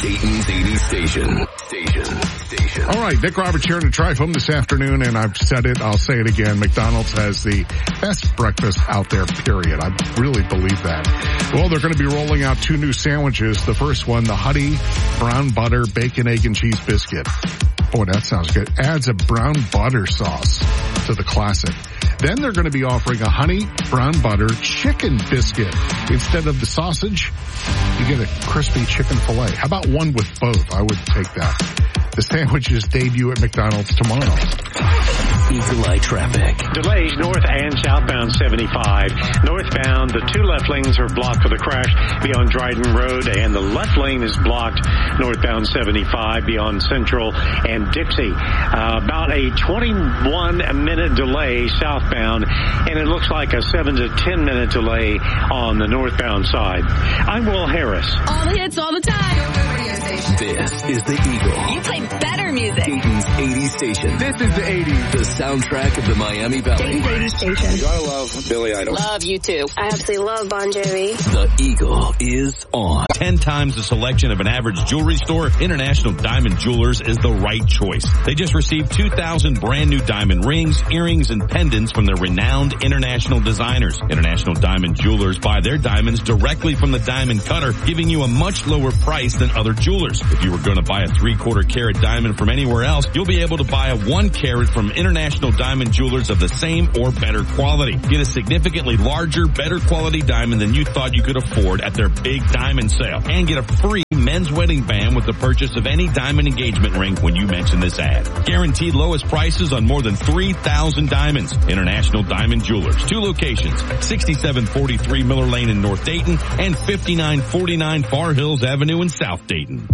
Dayton's 80 station. All right, Nick Roberts here in the Drive Home this afternoon, and I've said it, I'll say it again. McDonald's has the best breakfast out there, period. I really believe that. Well, they're going to be rolling out 2 new sandwiches. The first one, the Honey Brown Butter Bacon, Egg, and Cheese Biscuit. Boy, that sounds good. Adds a brown butter sauce to the classic. Then they're going to be offering a Honey Brown Butter Chicken Biscuit. Instead of the sausage, you get a crispy chicken fillet. How about one with both? I would take that. The sandwiches debut at McDonald's tomorrow. Eagle Eye traffic. Delays north and southbound 75. Northbound, the 2 left lanes are blocked for the crash beyond Dryden Road, and the left lane is blocked northbound 75 beyond Central and Dixie. About a 21-minute delay southbound, and it looks like a 7 to 10-minute delay on the northbound side. I'm Will Harris. All the hits all the time. This is the Eagle. You play better music. Dayton's 80 station. This is the 80s. The soundtrack of the Miami Valley. Dayton's 80 station. You gotta love Billy Idol. Love you too. I absolutely love Bon Jovi. The Eagle is on. 10 times the selection of an average jewelry store, International Diamond Jewelers is the right choice. They just received 2,000 brand new diamond rings, earrings, and pendants from their renowned international designers. International Diamond Jewelers buy their diamonds directly from the diamond cutter, giving you a much lower price than other jewelers. If you were going to buy a 3/4 carat diamond from anywhere else, you'll be able to buy a 1 carat from International Diamond Jewelers of the same or better quality. Get a significantly larger, better quality diamond than you thought you could afford at their big diamond sale. And get a free men's wedding band with the purchase of any diamond engagement ring when you mention this ad. Guaranteed lowest prices on more than 3,000 diamonds. International Diamond Jewelers. 2 locations, 6743 Miller Lane in North Dayton and 5949 Far Hills Avenue in South Dayton.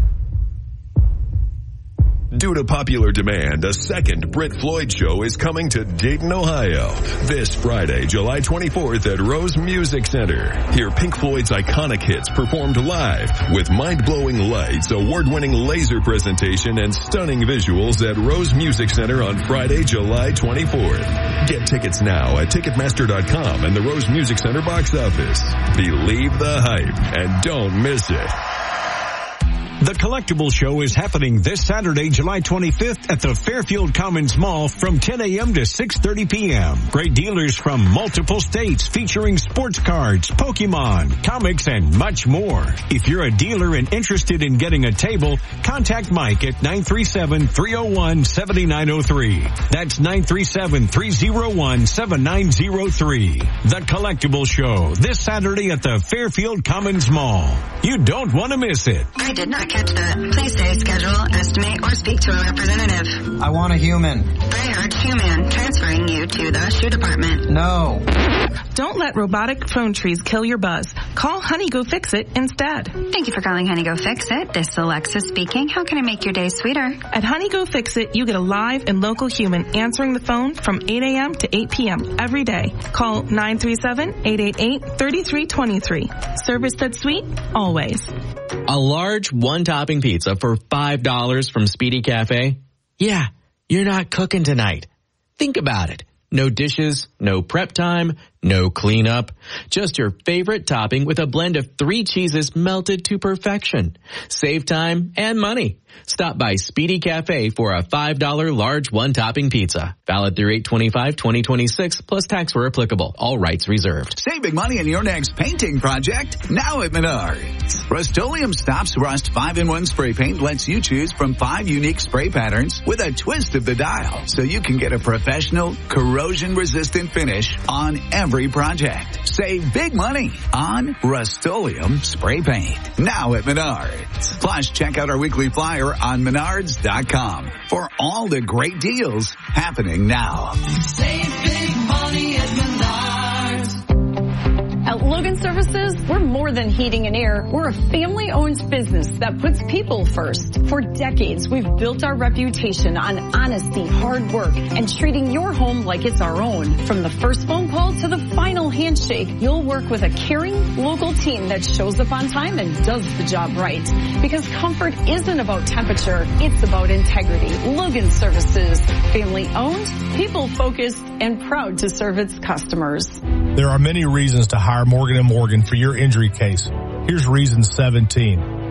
Due to popular demand, a second Brit Floyd show is coming to Dayton, Ohio. This Friday, July 24th at Rose Music Center. Hear Pink Floyd's iconic hits performed live with mind-blowing lights, award-winning laser presentation, and stunning visuals at Rose Music Center on Friday, July 24th. Get tickets now at Ticketmaster.com and the Rose Music Center box office. Believe the hype and don't miss it. The Collectible Show is happening this Saturday, July 25th at the Fairfield Commons Mall from 10 a.m. to 6:30 p.m. Great dealers from multiple states featuring sports cards, Pokemon, comics, and much more. If you're a dealer and interested in getting a table, contact Mike at 937-301-7903. That's 937-301-7903. The Collectible Show this Saturday at the Fairfield Commons Mall. You don't want to miss it. I did not catch that. Please say schedule, estimate, or speak to a representative. I want a human. I heard human. Transferring you to the shoe department. No. Don't let robotic phone trees kill your buzz. Call Honey Go Fix It instead. Thank you for calling Honey Go Fix It. This is Alexa speaking. How can I make your day sweeter? At Honey Go Fix It, you get a live and local human answering the phone from 8 a.m. to 8 p.m. every day. Call 937-888-3323. Service that's sweet, always. A large one-topping pizza for $5 from Speedy Cafe? Yeah, you're not cooking tonight. Think about it. No dishes, no prep time, no cleanup. Just your favorite topping with a blend of 3 cheeses melted to perfection. Save time and money. Stop by Speedy Cafe for a $5 large one-topping pizza. Valid through 8/25/2026 plus tax where applicable. All rights reserved. Save big money on your next painting project now at Menards. Rust-Oleum Stops Rust 5-in-1 spray paint lets you choose from 5 unique spray patterns with a twist of the dial so you can get a professional, corrosion-resistant finish on every project. Save big money on Rust-Oleum spray paint now at Menards. Plus, check out our weekly flyer on Menards.com for all the great deals happening now. Save big money at Menards. At Logan Services, we're more than heating and air. We're a family-owned business that puts people first. For decades, we've built our reputation on honesty, hard work, and treating your home like it's our own. From the first phone call to the final handshake, you'll work with a caring local team that shows up on time and does the job right. Because comfort isn't about temperature, it's about integrity. Logan Services, family-owned, people-focused, and proud to serve its customers. There are many reasons to hire Morgan & Morgan for your injury case. Here's reason 17.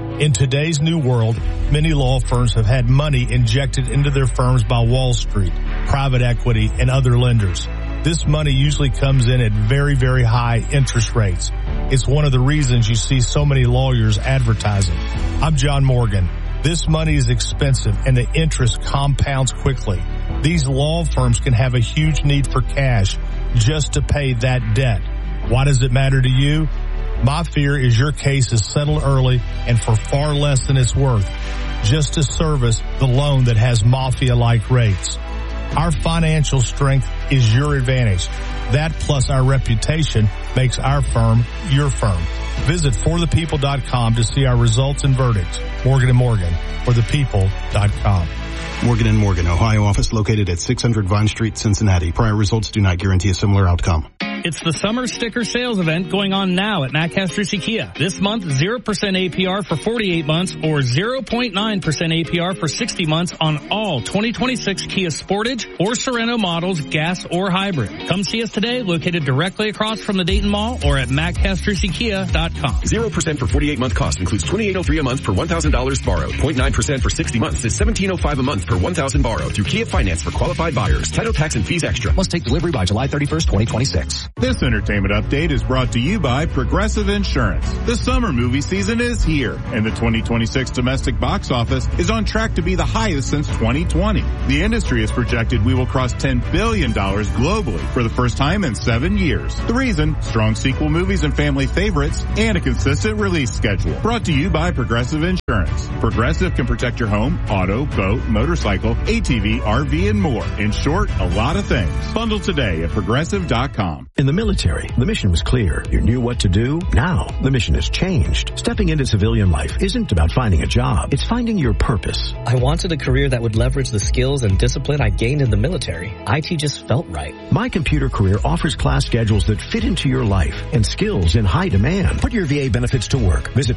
In today's new world, many law firms have had money injected into their firms by Wall Street, private equity, and other lenders. This money usually comes in at very, very high interest rates. It's one of the reasons you see so many lawyers advertising. I'm John Morgan. This money is expensive and the interest compounds quickly. These law firms can have a huge need for cash just to pay that debt. Why does it matter to you? My fear is your case is settled early and for far less than it's worth, just to service the loan that has mafia-like rates. Our financial strength is your advantage. That plus our reputation makes our firm your firm. Visit forthepeople.com to see our results and verdicts. Morgan & Morgan, forthepeople.com. Morgan & Morgan, Ohio office located at 600 Vine Street, Cincinnati. Prior results do not guarantee a similar outcome. It's the summer sticker sales event going on now at Matt Castrucci Kia. This month, 0% APR for 48 months or 0.9% APR for 60 months on all 2026 Kia Sportage or Sorento models, gas or hybrid. Come see us today, located directly across from the Dayton Mall or at mattcastruccikia.com. 0% for 48-month cost includes $2,803 a month per $1,000 borrowed. 0.9% for 60 months is $1,705 a month per $1,000 borrowed through Kia Finance for qualified buyers. Title, tax, and fees extra. Must take delivery by July 31st, 2026. This entertainment update is brought to you by Progressive Insurance. The summer movie season is here, and the 2026 domestic box office is on track to be the highest since 2020. The industry has projected we will cross $10 billion globally for the first time in 7 years. The reason? Strong sequel movies and family favorites, and a consistent release schedule. Brought to you by Progressive Insurance. Progressive can protect your home, auto, boat, motorcycle, ATV, RV, and more. In short, a lot of things. Bundle today at Progressive.com. In the military, the mission was clear. You knew what to do. Now, the mission has changed. Stepping into civilian life isn't about finding a job. It's finding your purpose. I wanted a career that would leverage the skills and discipline I gained in the military. IT just felt right. My Computer Career offers class schedules that fit into your life and skills in high demand. Put your VA benefits to work. Visit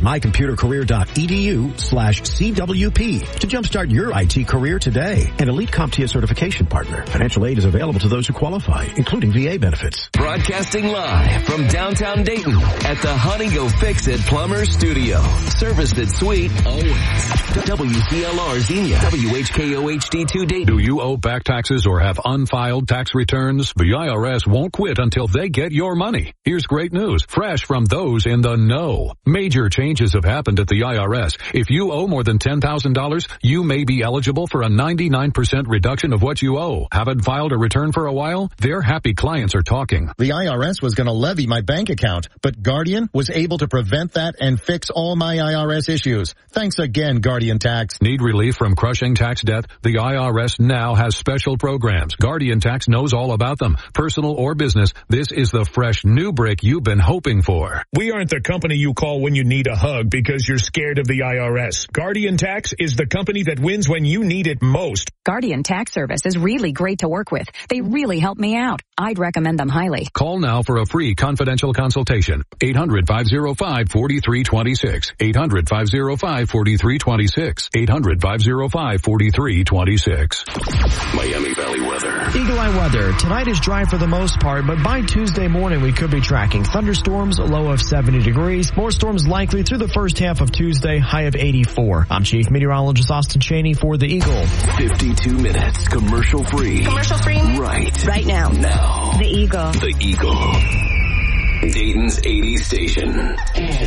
mycomputercareer.edu/CWP to jumpstart your IT career today. An Elite CompTIA certification partner. Financial aid is available to those who qualify, including VA benefits. Broadcasting live from downtown Dayton at the Honey Go Fix It Plumber Studio. Serviced at Sweet always. WCLR Xenia. WHKO HD2 Dayton. Do you owe back taxes or have unfiled tax returns? The IRS won't quit until they get your money. Here's great news, fresh from those in the know. Major changes have happened at the IRS. If you owe more than $10,000, you may be eligible for a 99% reduction of what you owe. Haven't filed a return for a while? Their happy clients are talking. The IRS was going to levy my bank account, but Guardian was able to prevent that and fix all my IRS issues. Thanks again, Guardian Tax. Need relief from crushing tax debt? The IRS now has special programs. Guardian Tax knows all about them. Personal or business, this is the fresh new break you've been hoping for. We aren't the company you call when you need a hug because you're scared of the IRS. Guardian Tax is the company that wins when you need it most. Guardian Tax Service is really great to work with. They really help me out. I'd recommend them highly. Call now for a free confidential consultation. 800-505-4326. 800-505-4326. 800-505-4326. Miami Valley weather. Eagle Eye weather. Tonight is dry for the most part, but by Tuesday morning we could be tracking thunderstorms, a low of 70 degrees. More storms likely through the first half of Tuesday, high of 84. I'm Chief Meteorologist Austin Cheney for the Eagle. 52 minutes commercial free. Commercial free? Right now. Now. The Eagle. The Eagle. Dayton's 80 station.